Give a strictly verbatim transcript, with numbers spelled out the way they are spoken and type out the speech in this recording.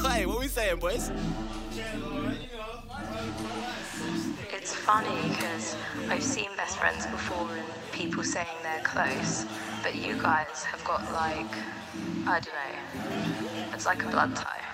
Hey, what are we saying, boys? It's funny because I've seen best friends before and people saying they're close, but you guys have got like, I don't know, it's like a blood tie.